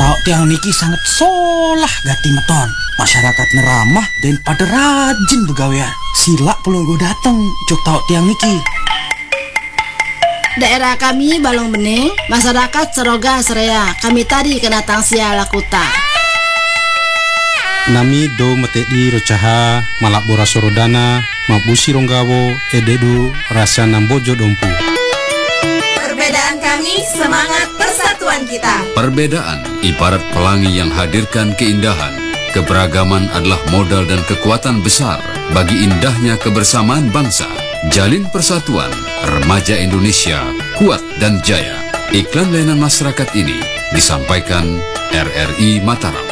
Tahu tiang niki sangat solah gati meton. Masyarakat neramah dan pada rajin begawean. Silak perlu gue dateng jok tahu tiang niki. Daerah kami Balong Bening, masyarakat Seroga Serea. Kami tadi kena tangsia lakuta. Nami do metedi rocaha malabora sorodana mabusi ronggawo ededu rasa nambojo dompu. Perbedaan kami, semangat persatuan kita. Perbedaan ibarat pelangi yang hadirkan keindahan. Keberagaman adalah modal dan kekuatan besar bagi indahnya kebersamaan bangsa. Jalin persatuan, remaja Indonesia kuat dan jaya. Iklan layanan masyarakat ini disampaikan RRI Mataram.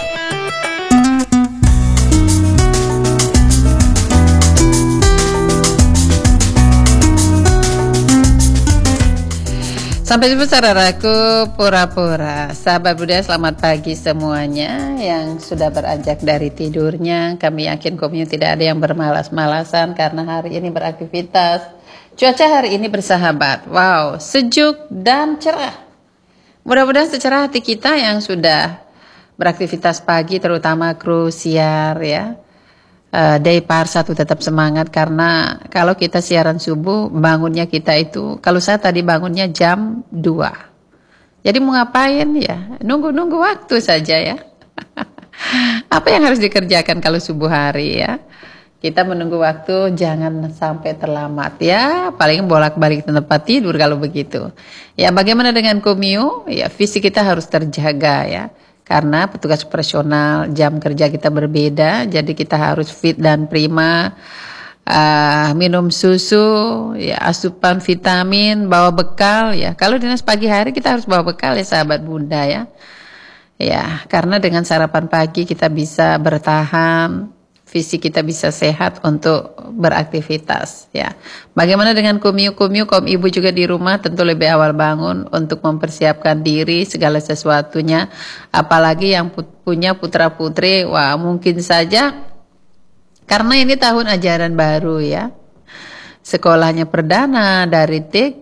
Sampai jumpa saudaraku pura-pura. Sahabat budaya, selamat pagi semuanya yang sudah beranjak dari tidurnya. Kami yakin komio tidak ada yang bermalas-malasan karena hari ini beraktivitas. Cuaca hari ini bersahabat. Wow, sejuk dan cerah. Mudah-mudahan secerah hati kita yang sudah beraktivitas pagi, terutama kru siar ya. Day par 1 tetap semangat, karena kalau kita siaran subuh bangunnya kita itu, kalau saya tadi bangunnya jam 2. Jadi mau ngapain ya? Nunggu waktu saja ya. Apa yang harus dikerjakan kalau subuh hari ya? Kita menunggu waktu, jangan sampai terlambat ya. Paling bolak-balik tempat tidur kalau begitu. Ya, bagaimana dengan komio? Ya, fisik kita harus terjaga ya. Karena petugas operasional jam kerja kita berbeda, jadi kita harus fit dan prima. Minum susu, ya, asupan vitamin, bawa bekal ya. Kalau dinas pagi hari kita harus bawa bekal ya sahabat bunda ya. Ya, karena dengan sarapan pagi kita bisa bertahan, fisik kita bisa sehat untuk beraktivitas ya. Bagaimana dengan kaum ibu juga di rumah tentu lebih awal bangun untuk mempersiapkan diri segala sesuatunya, apalagi yang punya putra putri. Wah, mungkin saja karena ini tahun ajaran baru ya, sekolahnya perdana dari TK,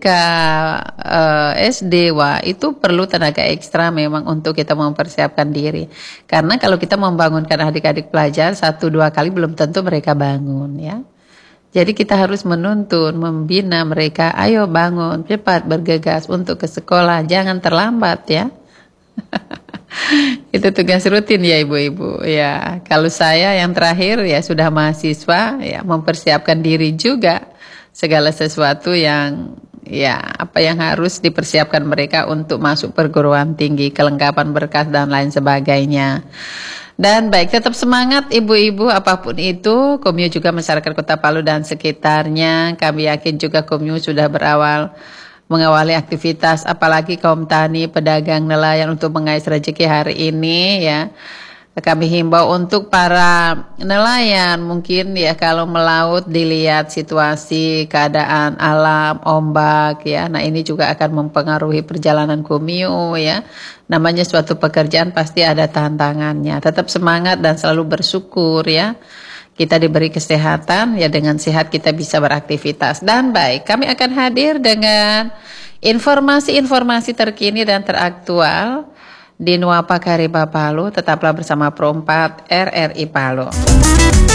SD, wah itu perlu tenaga ekstra memang untuk kita mempersiapkan diri. Karena kalau kita membangunkan adik-adik pelajar 1-2 kali belum tentu mereka bangun ya. Jadi kita harus menuntun, membina mereka, ayo bangun, cepat bergegas untuk ke sekolah, jangan terlambat ya. Itu tugas rutin ya ibu-ibu ya. Kalau saya yang terakhir ya sudah mahasiswa ya, mempersiapkan diri juga segala sesuatu yang ya apa yang harus dipersiapkan mereka untuk masuk perguruan tinggi, kelengkapan berkas dan lain sebagainya. Dan baik, tetap semangat ibu-ibu apapun itu. Komio juga masyarakat Kota Palu dan sekitarnya, kami yakin juga komio sudah mengawali aktivitas, apalagi kaum tani, pedagang, nelayan untuk mengais rezeki hari ini ya. Kami himbau untuk para nelayan, mungkin ya kalau melaut dilihat situasi keadaan alam, ombak ya. Nah ini juga akan mempengaruhi perjalanan komio ya. Namanya suatu pekerjaan pasti ada tantangannya. Tetap semangat dan selalu bersyukur ya. Kita diberi kesehatan ya, dengan sehat kita bisa beraktivitas. Dan baik, kami akan hadir dengan informasi-informasi terkini dan teraktual di Nuapa Kariba Palu. Tetaplah bersama Pro 4 RRI Palu.